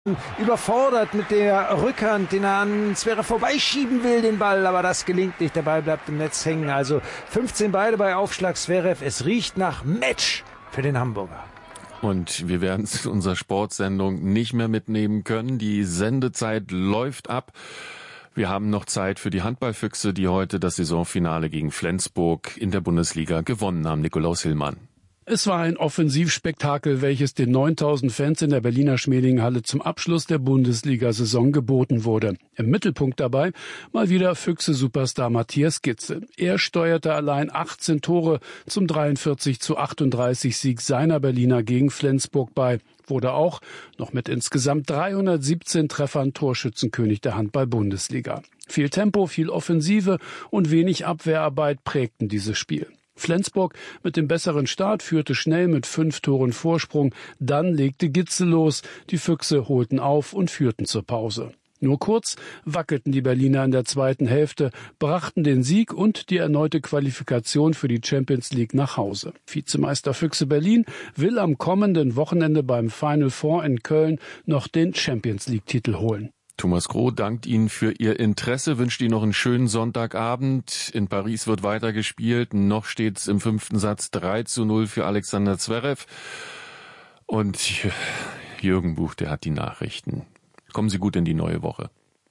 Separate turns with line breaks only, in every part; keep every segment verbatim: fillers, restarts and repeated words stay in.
Überfordert mit der Rückhand, den er an Zverev vorbeischieben will, den Ball, aber das gelingt nicht, der Ball bleibt im Netz hängen. Also fünfzehn beide bei Aufschlag Zverev, es riecht nach Match für den Hamburger.
Und wir werden es in unserer Sportsendung nicht mehr mitnehmen können, die Sendezeit läuft ab. Wir haben noch Zeit für die Handballfüchse, die heute das Saisonfinale gegen Flensburg in der Bundesliga gewonnen haben. Nikolaus Hillmann.
Es war ein Offensivspektakel, welches den neuntausend Fans in der Berliner Schmeling-Halle zum Abschluss der Bundesliga-Saison geboten wurde. Im Mittelpunkt dabei mal wieder Füchse-Superstar Matthias Gitzel. Er steuerte allein achtzehn Tore zum dreiundvierzig zu achtunddreißig Sieg seiner Berliner gegen Flensburg bei, wurde auch noch mit insgesamt dreihundertsiebzehn Treffern Torschützenkönig der Handball-Bundesliga. Viel Tempo, viel Offensive und wenig Abwehrarbeit prägten dieses Spiel. Flensburg mit dem besseren Start führte schnell mit fünf Toren Vorsprung. Dann legte Gitzel los. Die Füchse holten auf und führten zur Pause. Nur kurz wackelten die Berliner in der zweiten Hälfte, brachten den Sieg und die erneute Qualifikation für die Champions League nach Hause. Vizemeister Füchse Berlin will am kommenden Wochenende beim Final Four in Köln noch den Champions League-Titel holen.
Thomas Groh dankt Ihnen für Ihr Interesse, wünscht Ihnen noch einen schönen Sonntagabend. In Paris wird weiter gespielt. Noch steht es im fünften Satz drei zu null für Alexander Zverev. Und Jürgen Buch, der hat die Nachrichten. Kommen Sie gut in die neue Woche.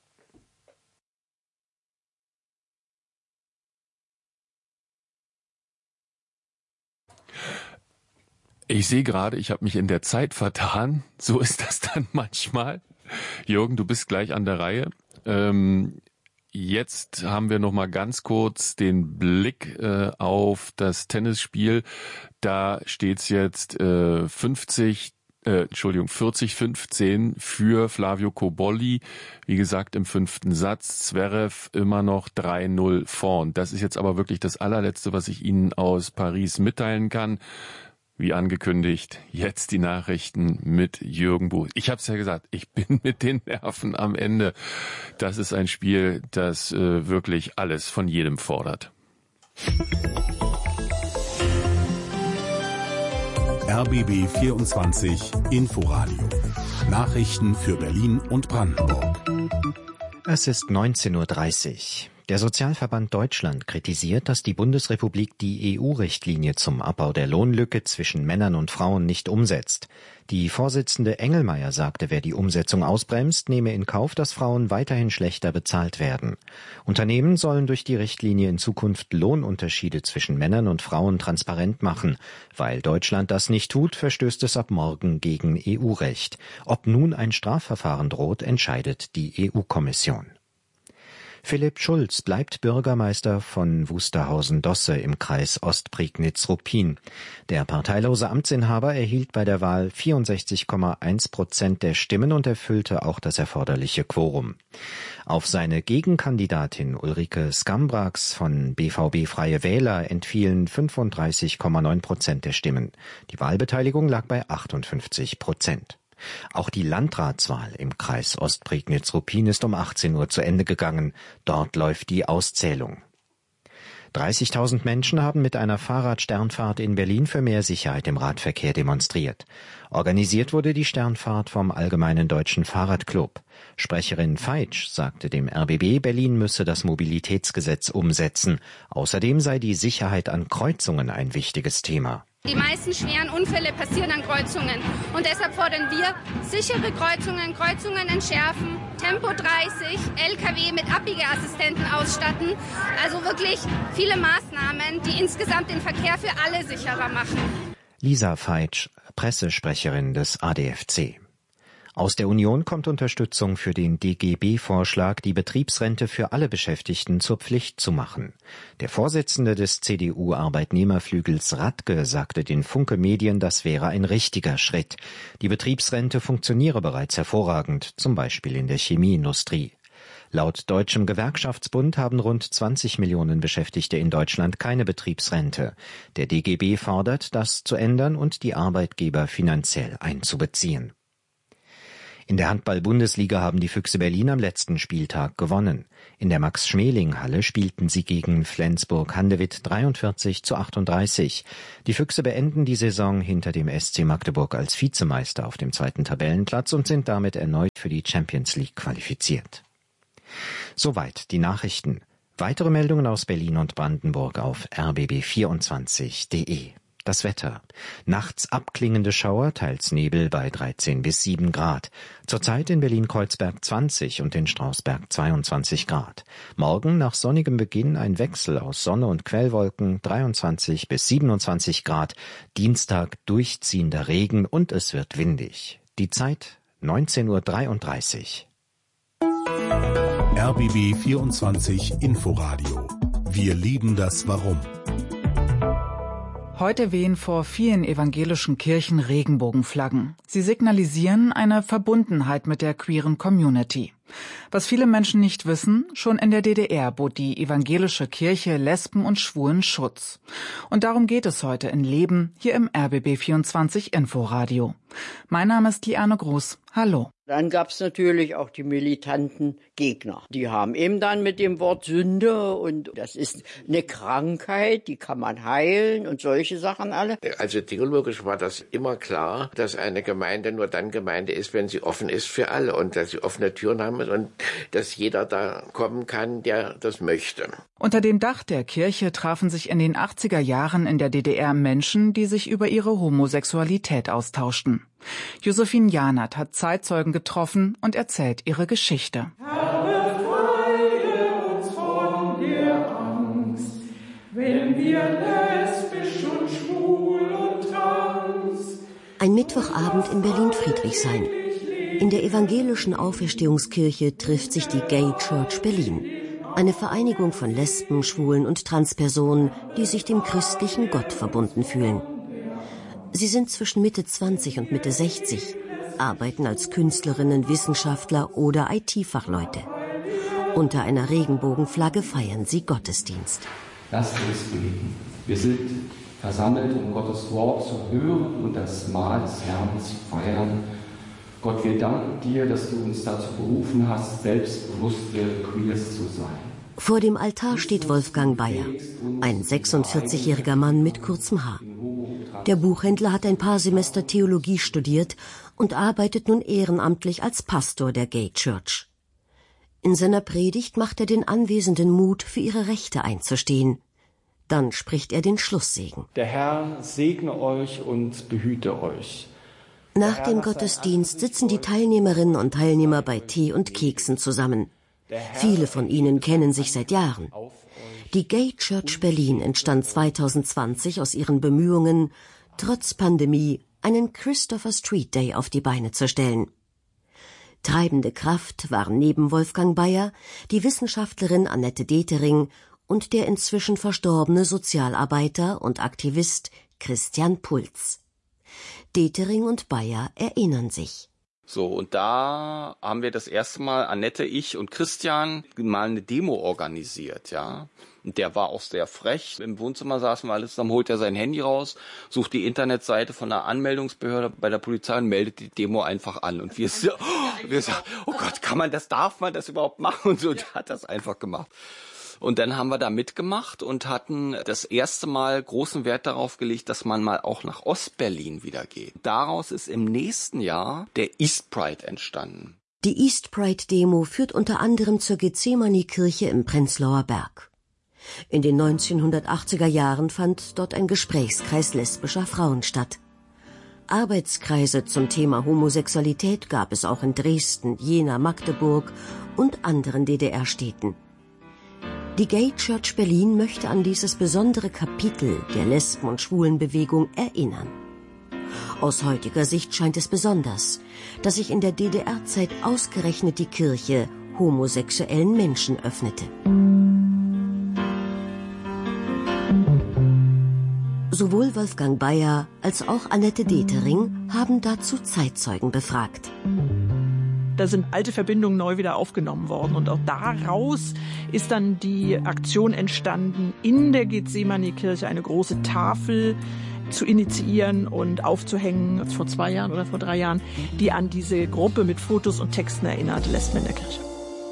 Ich sehe gerade, ich habe mich in der Zeit vertan. So ist das dann manchmal. Jürgen, du bist gleich an der Reihe. Ähm, jetzt haben wir noch mal ganz kurz den Blick äh, auf das Tennisspiel. Da steht's jetzt äh, fünfzig, äh, Entschuldigung, vierzig fünfzehn für Flavio Cobolli. Wie gesagt, im fünften Satz. Zverev immer noch drei null vorn. Das ist jetzt aber wirklich das allerletzte, was ich Ihnen aus Paris mitteilen kann. Wie angekündigt, jetzt die Nachrichten mit Jürgen Buch. Ich habe es ja gesagt, ich bin mit den Nerven am Ende. Das ist ein Spiel, das äh, wirklich alles von jedem fordert.
R B B vierundzwanzig Inforadio. Nachrichten für Berlin und Brandenburg.
Es ist neunzehn Uhr dreißig. Der Sozialverband Deutschland kritisiert, dass die Bundesrepublik die E U-Richtlinie zum Abbau der Lohnlücke zwischen Männern und Frauen nicht umsetzt. Die Vorsitzende Engelmeier sagte, wer die Umsetzung ausbremst, nehme in Kauf, dass Frauen weiterhin schlechter bezahlt werden. Unternehmen sollen durch die Richtlinie in Zukunft Lohnunterschiede zwischen Männern und Frauen transparent machen. Weil Deutschland das nicht tut, verstößt es ab morgen gegen E U-Recht. Ob nun ein Strafverfahren droht, entscheidet die E U-Kommission. Philipp Schulz bleibt Bürgermeister von Wusterhausen-Dosse im Kreis Ostprignitz-Ruppin. Der parteilose Amtsinhaber erhielt bei der Wahl vierundsechzig Komma eins Prozent der Stimmen und erfüllte auch das erforderliche Quorum. Auf seine Gegenkandidatin Ulrike Skambrax von B V B Freie Wähler entfielen fünfunddreißig Komma neun Prozent der Stimmen. Die Wahlbeteiligung lag bei achtundfünfzig Prozent. Auch die Landratswahl im Kreis Ostprignitz-Ruppin ist um achtzehn Uhr zu Ende gegangen. Dort läuft die Auszählung. dreißigtausend Menschen haben mit einer Fahrradsternfahrt in Berlin für mehr Sicherheit im Radverkehr demonstriert. Organisiert wurde die Sternfahrt vom Allgemeinen Deutschen Fahrradclub. Sprecherin Feitsch sagte dem R B B, Berlin müsse das Mobilitätsgesetz umsetzen. Außerdem sei die Sicherheit an Kreuzungen ein wichtiges Thema.
Die meisten schweren Unfälle passieren an Kreuzungen und deshalb fordern wir sichere Kreuzungen, Kreuzungen entschärfen, Tempo dreißig, L K W mit Abbiegeassistenten ausstatten. Also wirklich viele Maßnahmen, die insgesamt den Verkehr für alle sicherer machen.
Lisa Feitsch, Pressesprecherin des A D F C. Aus der Union kommt Unterstützung für den D G B-Vorschlag, die Betriebsrente für alle Beschäftigten zur Pflicht zu machen. Der Vorsitzende des C D U-Arbeitnehmerflügels Radke sagte den Funke Medien, das wäre ein richtiger Schritt. Die Betriebsrente funktioniere bereits hervorragend, zum Beispiel in der Chemieindustrie. Laut Deutschem Gewerkschaftsbund haben rund zwanzig Millionen Beschäftigte in Deutschland keine Betriebsrente. Der D G B fordert, das zu ändern und die Arbeitgeber finanziell einzubeziehen. In der Handball-Bundesliga haben die Füchse Berlin am letzten Spieltag gewonnen. In der Max-Schmeling-Halle spielten sie gegen Flensburg-Handewitt dreiundvierzig zu achtunddreißig. Die Füchse beenden die Saison hinter dem S C Magdeburg als Vizemeister auf dem zweiten Tabellenplatz und sind damit erneut für die Champions League qualifiziert. Soweit die Nachrichten. Weitere Meldungen aus Berlin und Brandenburg auf r b b vierundzwanzig punkt d e. Das Wetter. Nachts abklingende Schauer, teils Nebel bei dreizehn bis sieben Grad. Zurzeit in Berlin-Kreuzberg zwanzig und in Strausberg zweiundzwanzig Grad. Morgen nach sonnigem Beginn ein Wechsel aus Sonne und Quellwolken, dreiundzwanzig bis siebenundzwanzig Grad. Dienstag durchziehender Regen und es wird windig. Die Zeit neunzehn Uhr dreiunddreißig.
R B B vierundzwanzig Inforadio. Wir lieben das Warum.
Heute wehen vor vielen evangelischen Kirchen Regenbogenflaggen. Sie signalisieren eine Verbundenheit mit der queeren Community. Was viele Menschen nicht wissen, schon in der D D R bot die evangelische Kirche Lesben und Schwulen Schutz. Und darum geht es heute in Leben hier im R B B vierundzwanzig Inforadio. Mein Name ist Liane Groß. Hallo.
Dann gab es natürlich auch die militanten Gegner. Die haben eben dann mit dem Wort Sünde und das ist eine Krankheit, die kann man heilen und solche Sachen alle.
Also theologisch war das immer klar, dass eine Gemeinde nur dann Gemeinde ist, wenn sie offen ist für alle und dass sie offene Türen haben und dass jeder da kommen kann, der das möchte.
Unter dem Dach der Kirche trafen sich in den achtziger Jahren in der D D R Menschen, die sich über ihre Homosexualität austauschten. Josephine Janert hat Zeitzeugen getroffen und erzählt ihre Geschichte.
Herr, befreie uns von der Angst, wenn wir lesbisch und schwul und trans.
Ein Mittwochabend in Berlin-Friedrichshain. In der evangelischen Auferstehungskirche trifft sich die Gay Church Berlin. Eine Vereinigung von Lesben, Schwulen und Transpersonen, die sich dem christlichen Gott verbunden fühlen. Sie sind zwischen Mitte zwanzig und Mitte sechzig, arbeiten als Künstlerinnen, Wissenschaftler oder I T-Fachleute. Unter einer Regenbogenflagge feiern sie Gottesdienst.
Lasst uns beten. Wir sind versammelt, um Gottes Wort zu hören und das Mahl des Herrn zu feiern. Gott, wir danken dir, dass du uns dazu berufen hast, selbstbewusste Queers zu sein.
Vor dem Altar steht Wolfgang Bayer, ein sechsundvierzigjähriger Mann mit kurzem Haar. Der Buchhändler hat ein paar Semester Theologie studiert und arbeitet nun ehrenamtlich als Pastor der Gay Church. In seiner Predigt macht er den Anwesenden Mut, für ihre Rechte einzustehen. Dann spricht er den Schlusssegen.
Der Herr segne euch und behüte euch.
Nach dem Gottesdienst sitzen die Teilnehmerinnen und Teilnehmer bei Tee und Keksen zusammen. Viele von ihnen kennen sich seit Jahren. Die Gay Church Berlin entstand zweitausendzwanzig aus ihren Bemühungen, trotz Pandemie einen Christopher Street Day auf die Beine zu stellen. Treibende Kraft waren neben Wolfgang Bayer die Wissenschaftlerin Annette Detering und der inzwischen verstorbene Sozialarbeiter und Aktivist Christian Puls. Detering und Bayer erinnern sich.
So, und da haben wir das erste Mal, Annette, ich und Christian, mal eine Demo organisiert, ja. Und der war auch sehr frech. Im Wohnzimmer saßen wir alles, dann holt er sein Handy raus, sucht die Internetseite von der Anmeldungsbehörde bei der Polizei und meldet die Demo einfach an. Und wir so, wir so, oh Gott, kann man das, darf man das überhaupt machen? Und so, der hat das einfach gemacht. Und dann haben wir da mitgemacht und hatten das erste Mal großen Wert darauf gelegt, dass man mal auch nach Ostberlin wieder geht. Daraus ist im nächsten Jahr der East Pride entstanden.
Die East Pride Demo führt unter anderem zur Gethsemane-Kirche im Prenzlauer Berg. In den neunzehnhundertachtziger Jahren fand dort ein Gesprächskreis lesbischer Frauen statt. Arbeitskreise zum Thema Homosexualität gab es auch in Dresden, Jena, Magdeburg und anderen D D R-Städten. Die Gay Church Berlin möchte an dieses besondere Kapitel der Lesben- und Schwulenbewegung erinnern. Aus heutiger Sicht scheint es besonders, dass sich in der D D R-Zeit ausgerechnet die Kirche homosexuellen Menschen öffnete. Sowohl Wolfgang Bayer als auch Annette Detering haben dazu Zeitzeugen befragt.
Da sind alte Verbindungen neu wieder aufgenommen worden. Und auch daraus ist dann die Aktion entstanden, in der Gethsemane-Kirche eine große Tafel zu initiieren und aufzuhängen, vor zwei Jahren oder vor drei Jahren, die an diese Gruppe mit Fotos und Texten erinnert, Lesben in der Kirche.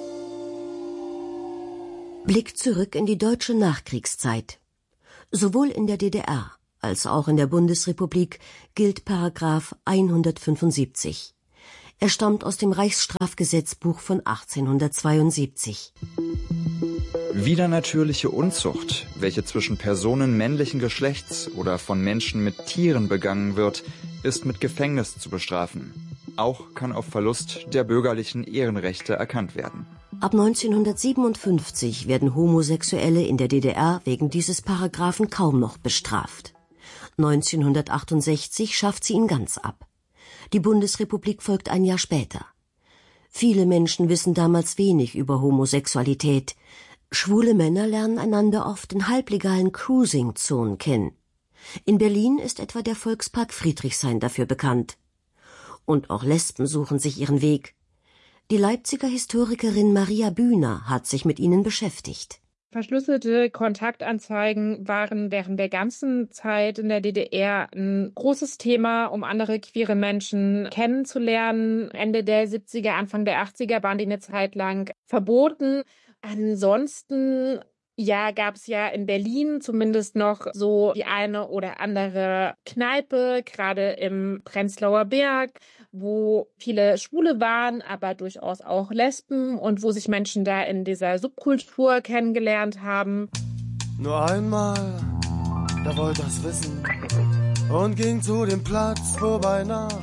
Blick zurück in die deutsche Nachkriegszeit. Sowohl in der D D R als auch in der Bundesrepublik gilt Paragraph hundertfünfundsiebzig. Er stammt aus dem Reichsstrafgesetzbuch von achtzehnhundertzweiundsiebzig.
Widernatürliche Unzucht, welche zwischen Personen männlichen Geschlechts oder von Menschen mit Tieren begangen wird, ist mit Gefängnis zu bestrafen. Auch kann auf Verlust der bürgerlichen Ehrenrechte erkannt werden.
Ab neunzehnhundertsiebenundfünfzig werden Homosexuelle in der D D R wegen dieses Paragraphen kaum noch bestraft. neunzehnhundertachtundsechzig schafft sie ihn ganz ab. Die Bundesrepublik folgt ein Jahr später. Viele Menschen wissen damals wenig über Homosexualität. Schwule Männer lernen einander oft in halblegalen Cruising-Zonen kennen. In Berlin ist etwa der Volkspark Friedrichshain dafür bekannt. Und auch Lesben suchen sich ihren Weg. Die Leipziger Historikerin Maria Bühner hat sich mit ihnen beschäftigt.
Verschlüsselte Kontaktanzeigen waren während der ganzen Zeit in der D D R ein großes Thema, um andere queere Menschen kennenzulernen. Ende der siebziger, Anfang der achtziger waren die eine Zeit lang verboten. Ansonsten ja, gab es ja in Berlin zumindest noch so die eine oder andere Kneipe, gerade im Prenzlauer Berg, wo viele Schwule waren, aber durchaus auch Lesben und wo sich Menschen da in dieser Subkultur kennengelernt haben.
Nur einmal, da wollte er's wissen und ging zu dem Platz, wo bei Nacht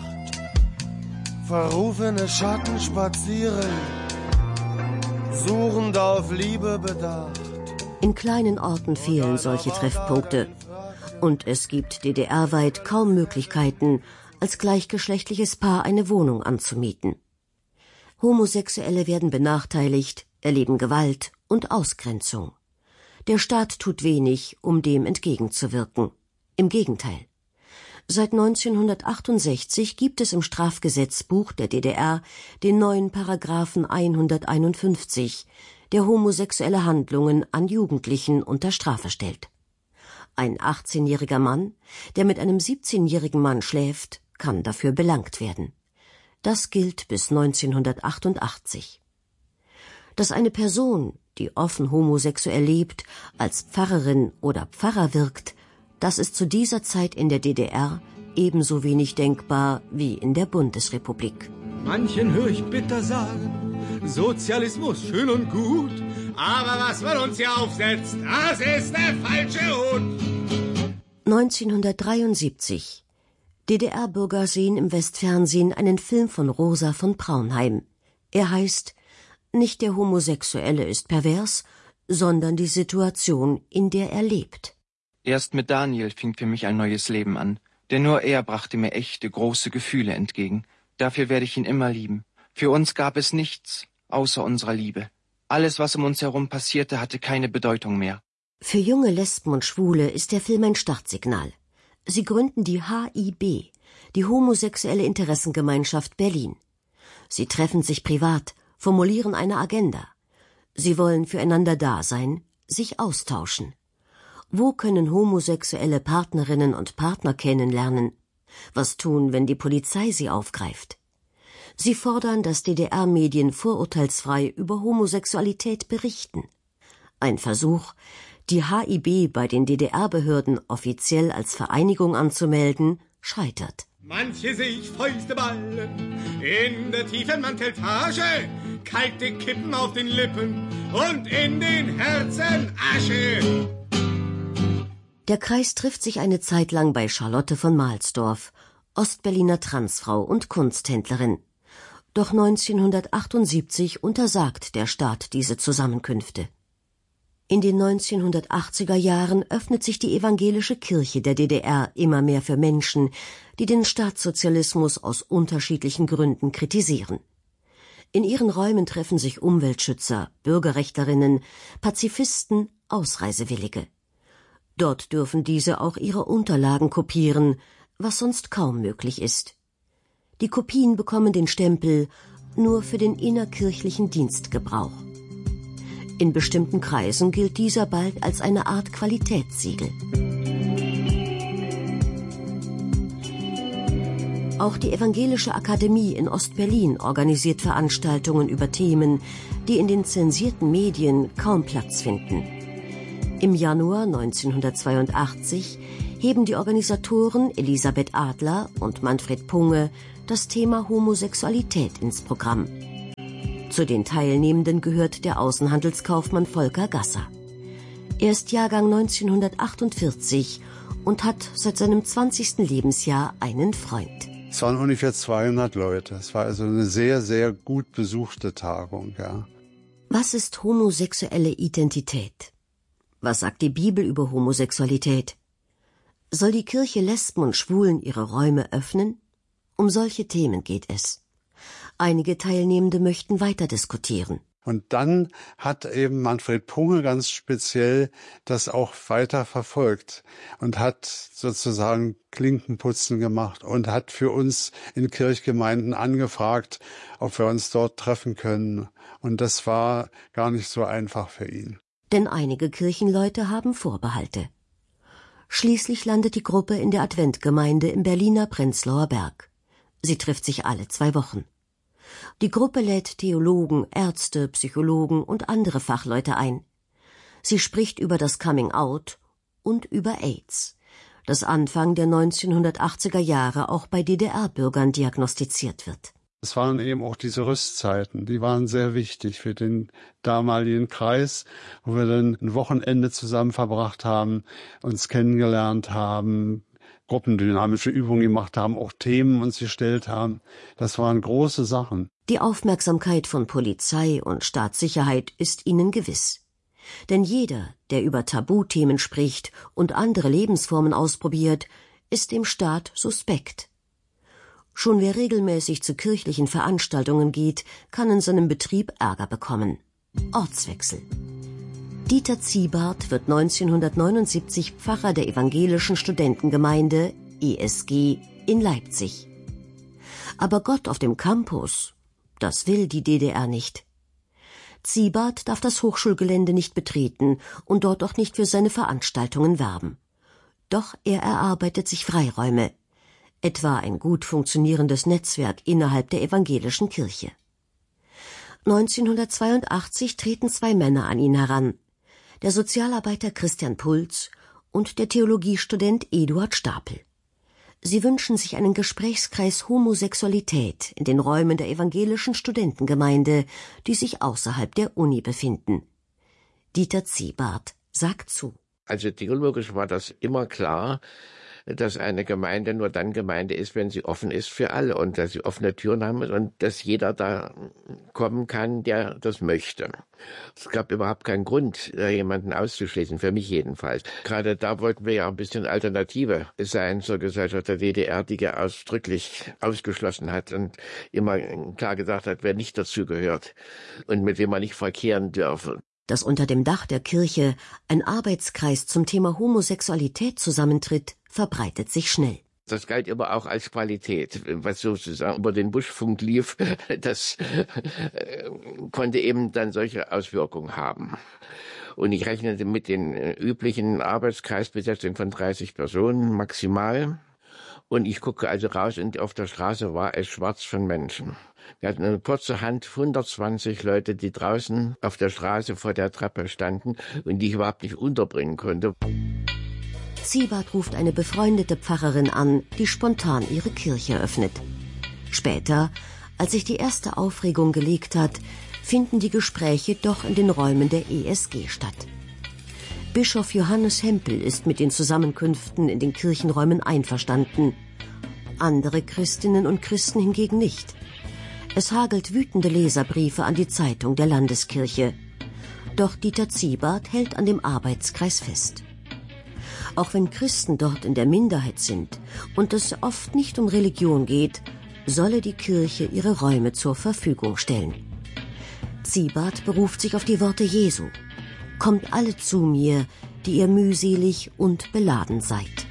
verrufene Schatten spazieren, suchend auf Liebe bedacht.
In kleinen Orten fehlen solche Treffpunkte. Und es gibt D D R-weit kaum Möglichkeiten, als gleichgeschlechtliches Paar eine Wohnung anzumieten. Homosexuelle werden benachteiligt, erleben Gewalt und Ausgrenzung. Der Staat tut wenig, um dem entgegenzuwirken. Im Gegenteil. Seit neunzehnhundertachtundsechzig gibt es im Strafgesetzbuch der D D R den neuen Paragraphen hunderteinundfünfzig, der homosexuelle Handlungen an Jugendlichen unter Strafe stellt. Ein achtzehnjähriger Mann, der mit einem siebzehnjährigen Mann schläft, kann dafür belangt werden. Das gilt bis neunzehnhundertachtundachtzig. Dass eine Person, die offen homosexuell lebt, als Pfarrerin oder Pfarrer wirkt, das ist zu dieser Zeit in der D D R ebenso wenig denkbar wie in der Bundesrepublik.
Manchen höre ich bitter sagen, Sozialismus schön und gut, aber was man uns hier aufsetzt, das ist der falsche Hut.
neunzehnhundertdreiundsiebzig. D D R-Bürger sehen im Westfernsehen einen Film von Rosa von Braunheim. Er heißt »Nicht der Homosexuelle ist pervers, sondern die Situation, in der er lebt«.
Erst mit Daniel fing für mich ein neues Leben an, denn nur er brachte mir echte, große Gefühle entgegen. Dafür werde ich ihn immer lieben. Für uns gab es nichts außer unserer Liebe. Alles, was um uns herum passierte, hatte keine Bedeutung mehr.
Für junge Lesben und Schwule ist der Film ein Startsignal. Sie gründen die H I B, die Homosexuelle Interessengemeinschaft Berlin. Sie treffen sich privat, formulieren eine Agenda. Sie wollen füreinander da sein, sich austauschen. Wo können homosexuelle Partnerinnen und Partner kennenlernen? Was tun, wenn die Polizei sie aufgreift? Sie fordern, dass D D R-Medien vorurteilsfrei über Homosexualität berichten. Ein Versuch, die H I B bei den D D R-Behörden offiziell als Vereinigung anzumelden, scheitert.
Manche sehe ich Fäuste ballen, in der tiefen Manteltage, kalte Kippen auf den Lippen und in den Herzen Asche.
Der Kreis trifft sich eine Zeit lang bei Charlotte von Mahlsdorf, Ostberliner Transfrau und Kunsthändlerin. Doch neunzehnhundertachtundsiebzig untersagt der Staat diese Zusammenkünfte. In den neunzehnhundertachtziger Jahren öffnet sich die evangelische Kirche der D D R immer mehr für Menschen, die den Staatssozialismus aus unterschiedlichen Gründen kritisieren. In ihren Räumen treffen sich Umweltschützer, Bürgerrechtlerinnen, Pazifisten, Ausreisewillige. Dort dürfen diese auch ihre Unterlagen kopieren, was sonst kaum möglich ist. Die Kopien bekommen den Stempel »Nur für den innerkirchlichen Dienstgebrauch«. In bestimmten Kreisen gilt dieser bald als eine Art Qualitätssiegel. Auch die Evangelische Akademie in Ostberlin organisiert Veranstaltungen über Themen, die in den zensierten Medien kaum Platz finden. Im Januar neunzehnhundertzweiundachtzig heben die Organisatoren Elisabeth Adler und Manfred Punge das Thema Homosexualität ins Programm. Zu den Teilnehmenden gehört der Außenhandelskaufmann Volker Gasser. Er ist Jahrgang neunzehnhundertachtundvierzig und hat seit seinem zwanzigsten Lebensjahr einen Freund.
Es waren ungefähr zweihundert Leute. Es war also eine sehr, sehr gut besuchte Tagung, ja.
Was ist homosexuelle Identität? Was sagt die Bibel über Homosexualität? Soll die Kirche Lesben und Schwulen ihre Räume öffnen? Um solche Themen geht es. Einige Teilnehmende möchten weiter diskutieren.
Und dann hat eben Manfred Punge ganz speziell das auch weiter verfolgt und hat sozusagen Klinkenputzen gemacht und hat für uns in Kirchgemeinden angefragt, ob wir uns dort treffen können. Und das war gar nicht so einfach für ihn.
Denn einige Kirchenleute haben Vorbehalte. Schließlich landet die Gruppe in der Adventgemeinde im Berliner Prenzlauer Berg. Sie trifft sich alle zwei Wochen. Die Gruppe lädt Theologen, Ärzte, Psychologen und andere Fachleute ein. Sie spricht über das Coming Out und über AIDS, das Anfang der neunzehnhundertachtziger Jahre auch bei D D R-Bürgern diagnostiziert wird.
Es waren eben auch diese Rüstzeiten, die waren sehr wichtig für den damaligen Kreis, wo wir dann ein Wochenende zusammen verbracht haben, uns kennengelernt haben, gruppendynamische Übungen gemacht haben, auch Themen uns gestellt haben. Das waren große Sachen.
Die Aufmerksamkeit von Polizei und Staatssicherheit ist ihnen gewiss. Denn jeder, der über Tabuthemen spricht und andere Lebensformen ausprobiert, ist dem Staat suspekt. Schon wer regelmäßig zu kirchlichen Veranstaltungen geht, kann in seinem Betrieb Ärger bekommen. Ortswechsel. Dieter Ziebart wird neunzehnhundertneunundsiebzig Pfarrer der evangelischen Studentengemeinde E S G in Leipzig. Aber Gott auf dem Campus, das will die D D R nicht. Ziebart darf das Hochschulgelände nicht betreten und dort auch nicht für seine Veranstaltungen werben. Doch er erarbeitet sich Freiräume, etwa ein gut funktionierendes Netzwerk innerhalb der evangelischen Kirche. neunzehnhundertzweiundachtzig treten zwei Männer an ihn heran, der Sozialarbeiter Christian Pulz und der Theologiestudent Eduard Stapel. Sie wünschen sich einen Gesprächskreis Homosexualität in den Räumen der evangelischen Studentengemeinde, die sich außerhalb der Uni befinden. Dieter Ziebart sagt zu.
Also theologisch war das immer klar, dass eine Gemeinde nur dann Gemeinde ist, wenn sie offen ist für alle und dass sie offene Türen haben und dass jeder da kommen kann, der das möchte. Es gab überhaupt keinen Grund, jemanden auszuschließen, für mich jedenfalls. Gerade da wollten wir ja ein bisschen Alternative sein zur Gesellschaft der D D R, die ja ausdrücklich ausgeschlossen hat und immer klar gesagt hat, wer nicht dazugehört und mit wem man nicht verkehren dürfe.
Dass unter dem Dach der Kirche ein Arbeitskreis zum Thema Homosexualität zusammentritt, verbreitet sich schnell.
Das galt aber auch als Qualität, was sozusagen über den Buschfunk lief, das äh, konnte eben dann solche Auswirkungen haben. Und ich rechnete mit den üblichen Arbeitskreisbesetzungen von dreißig Personen maximal. Und ich gucke also raus und auf der Straße war es schwarz von Menschen. Wir hatten eine kurze Hand, hundertzwanzig Leute, die draußen auf der Straße vor der Treppe standen und die ich überhaupt nicht unterbringen konnte.
Ziebart ruft eine befreundete Pfarrerin an, die spontan ihre Kirche öffnet. Später, als sich die erste Aufregung gelegt hat, finden die Gespräche doch in den Räumen der E S G statt. Bischof Johannes Hempel ist mit den Zusammenkünften in den Kirchenräumen einverstanden. Andere Christinnen und Christen hingegen nicht. Es hagelt wütende Leserbriefe an die Zeitung der Landeskirche. Doch Dieter Ziebart hält an dem Arbeitskreis fest. Auch wenn Christen dort in der Minderheit sind und es oft nicht um Religion geht, solle die Kirche ihre Räume zur Verfügung stellen. Ziebart beruft sich auf die Worte Jesu. Kommt alle zu mir, die ihr mühselig und beladen seid.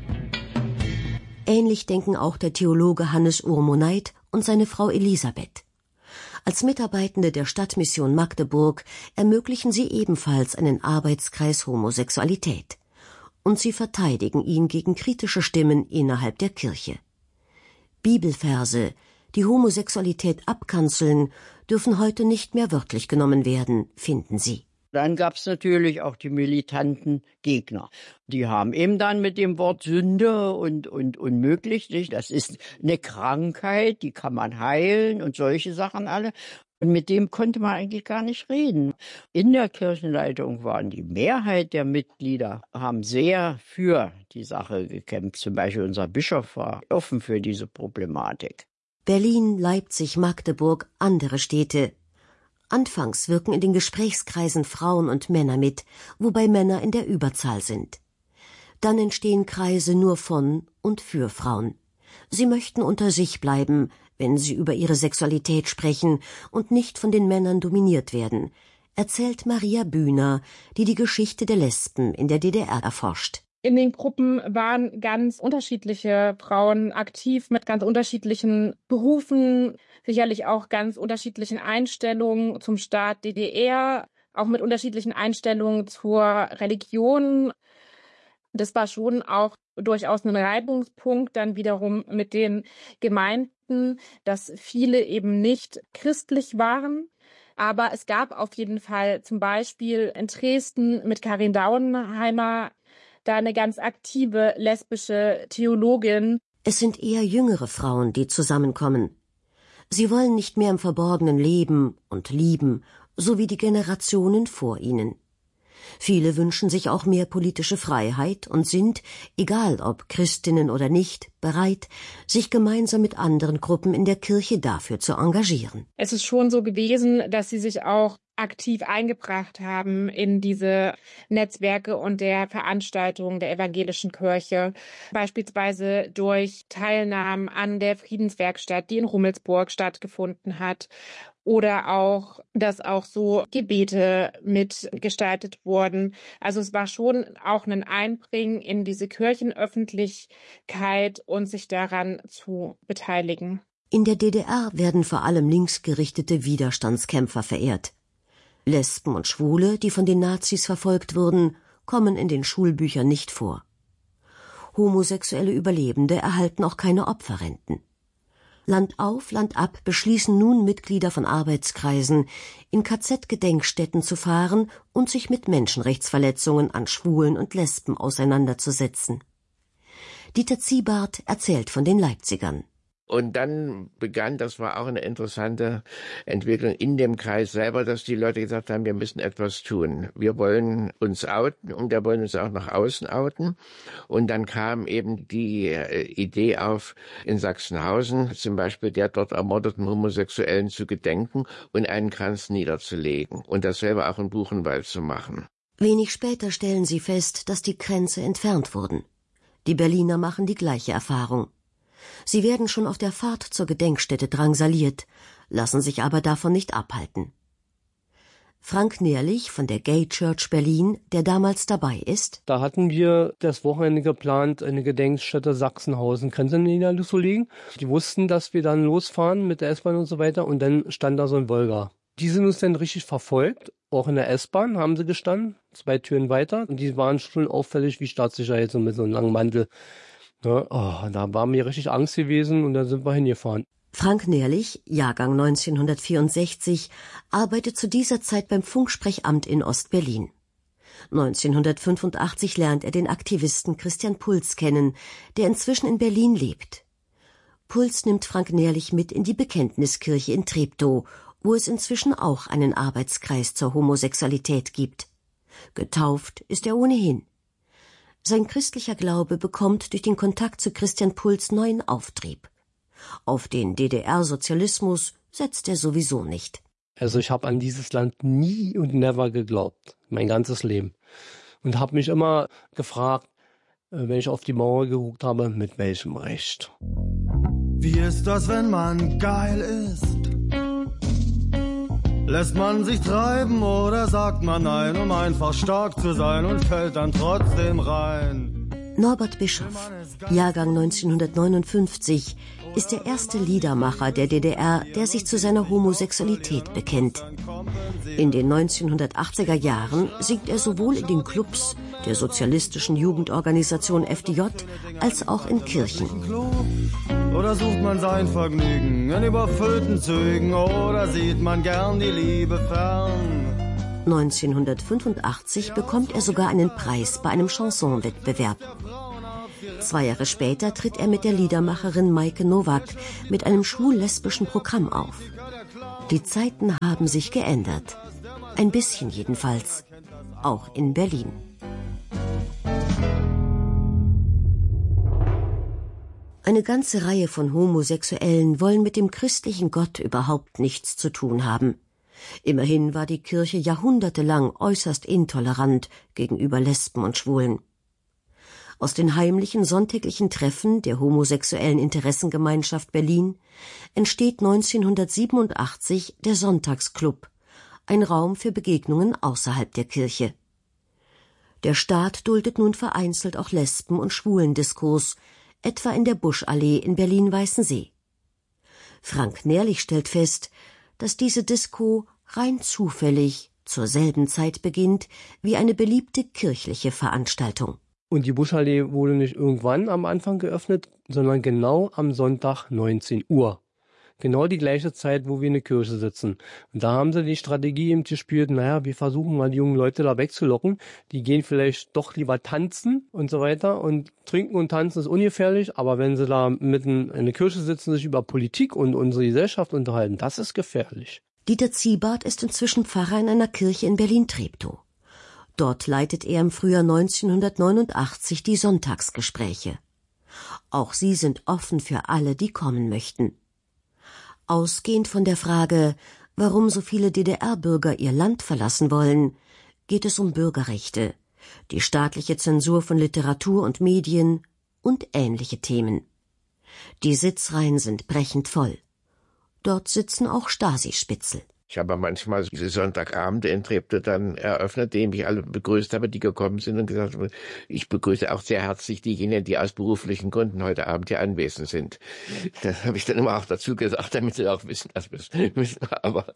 Ähnlich denken auch der Theologe Hannes Urmoneit und seine Frau Elisabeth. Als Mitarbeitende der Stadtmission Magdeburg ermöglichen sie ebenfalls einen Arbeitskreis Homosexualität. Und sie verteidigen ihn gegen kritische Stimmen innerhalb der Kirche. Bibelverse, die Homosexualität abkanzeln, dürfen heute nicht mehr wörtlich genommen werden, finden sie.
Dann gab es natürlich auch die militanten Gegner. Die haben eben dann mit dem Wort Sünde und, und unmöglich, nicht? Das ist eine Krankheit, die kann man heilen und solche Sachen alle. Und mit dem konnte man eigentlich gar nicht reden. In der Kirchenleitung waren die Mehrheit der Mitglieder, haben sehr für die Sache gekämpft. Zum Beispiel unser Bischof war offen für diese Problematik.
Berlin, Leipzig, Magdeburg, andere Städte. Anfangs wirken in den Gesprächskreisen Frauen und Männer mit, wobei Männer in der Überzahl sind. Dann entstehen Kreise nur von und für Frauen. Sie möchten unter sich bleiben, wenn sie über ihre Sexualität sprechen und nicht von den Männern dominiert werden, erzählt Maria Bühner, die die Geschichte der Lesben in der D D R erforscht.
In den Gruppen waren ganz unterschiedliche Frauen aktiv mit ganz unterschiedlichen Berufen, sicherlich auch ganz unterschiedlichen Einstellungen zum Staat D D R, auch mit unterschiedlichen Einstellungen zur Religion. Das war schon auch durchaus ein Reibungspunkt dann wiederum mit den Gemeinden, dass viele eben nicht christlich waren. Aber es gab auf jeden Fall zum Beispiel in Dresden mit Karin Dauenheimer da eine ganz aktive lesbische Theologin.
Es sind eher jüngere Frauen, die zusammenkommen. Sie wollen nicht mehr im Verborgenen leben und lieben, so wie die Generationen vor ihnen. Viele wünschen sich auch mehr politische Freiheit und sind, egal ob Christinnen oder nicht, bereit, sich gemeinsam mit anderen Gruppen in der Kirche dafür zu engagieren.
Es ist schon so gewesen, dass sie sich auch aktiv eingebracht haben in diese Netzwerke und der Veranstaltungen der evangelischen Kirche, beispielsweise durch Teilnahmen an der Friedenswerkstatt, die in Rummelsburg stattgefunden hat, oder auch, dass auch so Gebete mitgestaltet wurden. Also es war schon auch ein Einbringen in diese Kirchenöffentlichkeit und sich daran zu beteiligen.
In der D D R werden vor allem linksgerichtete Widerstandskämpfer verehrt. Lesben und Schwule, die von den Nazis verfolgt wurden, kommen in den Schulbüchern nicht vor. Homosexuelle Überlebende erhalten auch keine Opferrenten. Land auf, Land ab beschließen nun Mitglieder von Arbeitskreisen, in K Z-Gedenkstätten zu fahren und sich mit Menschenrechtsverletzungen an Schwulen und Lesben auseinanderzusetzen. Dieter Ziebart erzählt von den Leipzigern.
Und dann begann, das war auch eine interessante Entwicklung in dem Kreis selber, dass die Leute gesagt haben, wir müssen etwas tun. Wir wollen uns outen und wir wollen uns auch nach außen outen. Und dann kam eben die Idee auf, in Sachsenhausen zum Beispiel der dort ermordeten Homosexuellen zu gedenken und einen Kranz niederzulegen und dasselbe auch in Buchenwald zu machen.
Wenig später stellen sie fest, dass die Kränze entfernt wurden. Die Berliner machen die gleiche Erfahrung. Sie werden schon auf der Fahrt zur Gedenkstätte drangsaliert, lassen sich aber davon nicht abhalten. Frank Nährlich von der Gay Church Berlin, der damals dabei ist.
Da hatten wir das Wochenende geplant, eine Gedenkstätte Sachsenhausen-Grenze niederzulegen. Die wussten, dass wir dann losfahren mit der S-Bahn und so weiter und dann stand da so ein Volga. Die sind uns dann richtig verfolgt, auch in der S-Bahn haben sie gestanden, zwei Türen weiter und die waren schon auffällig wie Staatssicherheit, so mit so einem langen Mantel. Ja, oh, da war mir richtig Angst gewesen und dann sind wir hingefahren.
Frank Nährlich, Jahrgang neunzehnhundertvierundsechzig, arbeitet zu dieser Zeit beim Funksprechamt in Ostberlin. neunzehnhundertfünfundachtzig lernt er den Aktivisten Christian Puls kennen, der inzwischen in Berlin lebt. Puls nimmt Frank Nährlich mit in die Bekenntniskirche in Treptow, wo es inzwischen auch einen Arbeitskreis zur Homosexualität gibt. Getauft ist er ohnehin. Sein christlicher Glaube bekommt durch den Kontakt zu Christian Puls neuen Auftrieb. Auf den D D R-Sozialismus setzt er sowieso nicht.
Also ich habe an dieses Land nie und never geglaubt, mein ganzes Leben. Und habe mich immer gefragt, wenn ich auf die Mauer geguckt habe, mit welchem Recht.
Wie ist das, wenn man geil ist? Lässt man sich treiben oder sagt man nein, um einfach stark zu sein und fällt dann trotzdem rein?
Norbert Bischoff, Jahrgang neunzehnhundertneunundfünfzig, ist der erste Liedermacher der D D R, der sich zu seiner Homosexualität bekennt. In den neunzehnhundertachtziger Jahren singt er sowohl in den Clubs der sozialistischen Jugendorganisation F D J als auch in Kirchen.
Oder sucht man sein Vergnügen in überfüllten Zügen? Oder sieht man gern die Liebe fern?
neunzehnhundertfünfundachtzig bekommt er sogar einen Preis bei einem Chansonwettbewerb. Zwei Jahre später tritt er mit der Liedermacherin Maike Nowak mit einem schwul-lesbischen Programm auf. Die Zeiten haben sich geändert. Ein bisschen jedenfalls. Auch in Berlin. Eine ganze Reihe von Homosexuellen wollen mit dem christlichen Gott überhaupt nichts zu tun haben. Immerhin war die Kirche jahrhundertelang äußerst intolerant gegenüber Lesben und Schwulen. Aus den heimlichen sonntäglichen Treffen der homosexuellen Interessengemeinschaft Berlin entsteht neunzehnhundertsiebenundachtzig der Sonntagsclub, ein Raum für Begegnungen außerhalb der Kirche. Der Staat duldet nun vereinzelt auch Lesben- und Schwulendiskos, etwa in der Buschallee in Berlin-Weißensee. Frank Nährlich stellt fest, dass diese Disco rein zufällig zur selben Zeit beginnt wie eine beliebte kirchliche Veranstaltung.
Und die Buschallee wurde nicht irgendwann am Anfang geöffnet, sondern genau am Sonntag neunzehn Uhr. Genau die gleiche Zeit, wo wir in der Kirche sitzen. Und da haben sie die Strategie eben gespielt, naja, wir versuchen mal die jungen Leute da wegzulocken. Die gehen vielleicht doch lieber tanzen und so weiter. Und trinken und tanzen ist ungefährlich, aber wenn sie da mitten in der Kirche sitzen, sich über Politik und unsere Gesellschaft unterhalten, das ist gefährlich.
Dieter Ziebart ist inzwischen Pfarrer in einer Kirche in Berlin-Treptow. Dort leitet er im Frühjahr neunzehnhundertneunundachtzig die Sonntagsgespräche. Auch sie sind offen für alle, die kommen möchten. Ausgehend von der Frage, warum so viele D D R-Bürger ihr Land verlassen wollen, geht es um Bürgerrechte, die staatliche Zensur von Literatur und Medien und ähnliche Themen. Die Sitzreihen sind brechend voll. Dort sitzen auch Stasi-Spitzel.
Ich habe manchmal diese Sonntagabende in Treptow dann eröffnet, denen ich alle begrüßt habe, die gekommen sind und gesagt haben, ich begrüße auch sehr herzlich diejenigen, die aus beruflichen Gründen heute Abend hier anwesend sind. Das habe ich dann immer auch dazu gesagt, damit sie auch wissen, dass wir es müssen. Aber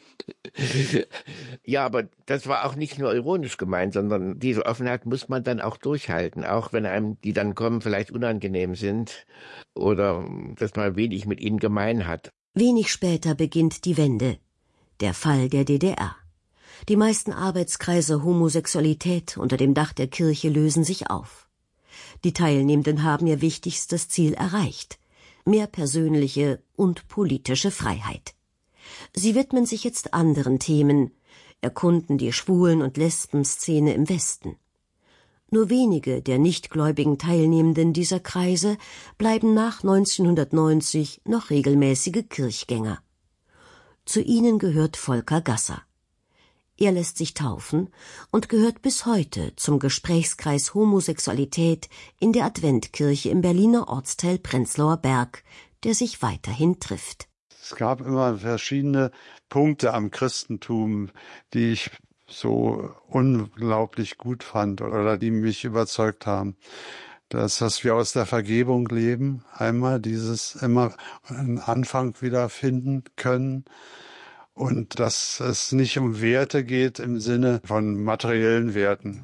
ja, aber das war auch nicht nur ironisch gemeint, sondern diese Offenheit muss man dann auch durchhalten, auch wenn einem die dann kommen vielleicht unangenehm sind oder dass man wenig mit ihnen gemein hat.
Wenig später beginnt die Wende. Der Fall der D D R. Die meisten Arbeitskreise Homosexualität unter dem Dach der Kirche lösen sich auf. Die Teilnehmenden haben ihr wichtigstes Ziel erreicht: mehr persönliche und politische Freiheit. Sie widmen sich jetzt anderen Themen, erkunden die Schwulen- und Lesben-Szene im Westen. Nur wenige der nichtgläubigen Teilnehmenden dieser Kreise bleiben nach neunzehnhundertneunzig noch regelmäßige Kirchgänger. Zu ihnen gehört Volker Gasser. Er lässt sich taufen und gehört bis heute zum Gesprächskreis Homosexualität in der Adventkirche im Berliner Ortsteil Prenzlauer Berg, der sich weiterhin trifft.
Es gab immer verschiedene Punkte am Christentum, die ich so unglaublich gut fand oder die mich überzeugt haben. Das, dass wir aus der Vergebung leben, einmal dieses immer einen Anfang wiederfinden können und dass es nicht um Werte geht im Sinne von materiellen Werten.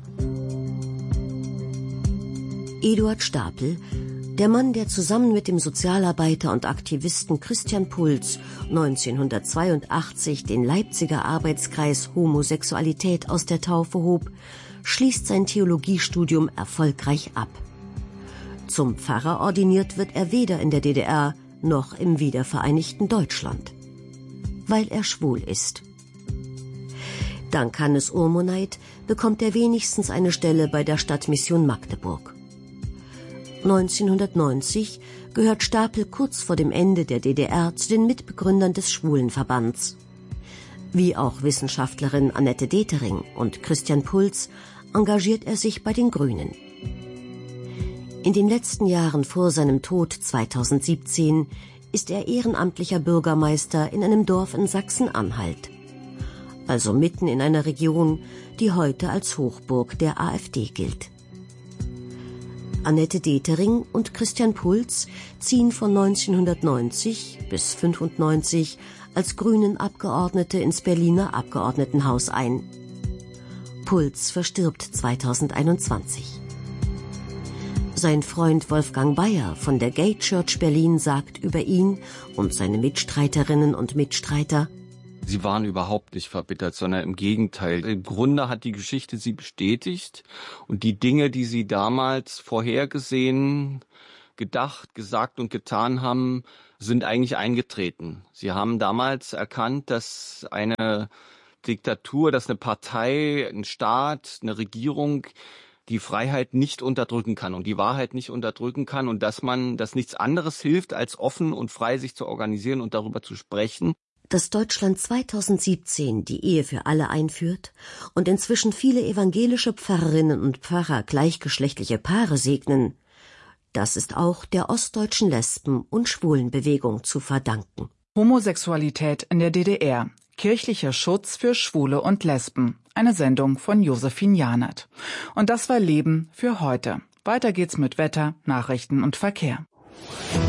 Eduard Stapel, der Mann, der zusammen mit dem Sozialarbeiter und Aktivisten Christian Pulz neunzehnhundertzweiundachtzig den Leipziger Arbeitskreis Homosexualität aus der Taufe hob, schließt sein Theologiestudium erfolgreich ab. Zum Pfarrer ordiniert wird er weder in der D D R noch im wiedervereinigten Deutschland, weil er schwul ist. Dank Hannes Urmoneit bekommt er wenigstens eine Stelle bei der Stadtmission Magdeburg. neunzehnhundertneunzig gehört Stapel kurz vor dem Ende der D D R zu den Mitbegründern des Schwulenverbands. Wie auch Wissenschaftlerin Annette Detering und Christian Pulz engagiert er sich bei den Grünen. In den letzten Jahren vor seinem Tod zweitausendsiebzehn ist er ehrenamtlicher Bürgermeister in einem Dorf in Sachsen-Anhalt, also mitten in einer Region, die heute als Hochburg der AfD gilt. Annette Detering und Christian Pulz ziehen von neunzehnhundertneunzig bis fünfundneunzig als Grünen-Abgeordnete ins Berliner Abgeordnetenhaus ein. Pulz verstirbt zweitausendeinundzwanzig. Sein Freund Wolfgang Bayer von der Gay Church Berlin sagt über ihn und seine Mitstreiterinnen und Mitstreiter:
Sie waren überhaupt nicht verbittert, sondern im Gegenteil. Im Grunde hat die Geschichte sie bestätigt und die Dinge, die sie damals vorhergesehen, gedacht, gesagt und getan haben, sind eigentlich eingetreten. Sie haben damals erkannt, dass eine Diktatur, dass eine Partei, ein Staat, eine Regierung die Freiheit nicht unterdrücken kann und die Wahrheit nicht unterdrücken kann und dass man, dass nichts anderes hilft, als offen und frei sich zu organisieren und darüber zu sprechen.
Dass Deutschland zweitausendsiebzehn die Ehe für alle einführt und inzwischen viele evangelische Pfarrerinnen und Pfarrer gleichgeschlechtliche Paare segnen, das ist auch der ostdeutschen Lesben- und Schwulenbewegung zu verdanken.
Homosexualität in der D D R. Kirchlicher Schutz für Schwule und Lesben. Eine Sendung von Josephine Janert. Und das war Leben für heute. Weiter geht's mit Wetter, Nachrichten und Verkehr.